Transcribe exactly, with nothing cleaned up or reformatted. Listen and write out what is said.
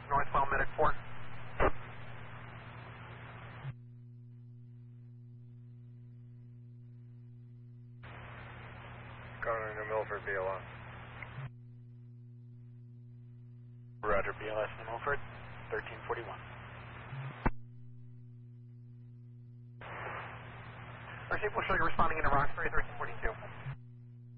Northwell Medic four. Going into Milford, B L S. Roger, B L S to Milford, thirteen forty-one. Received, we'll show you responding into Roxbury, thirteen forty-two.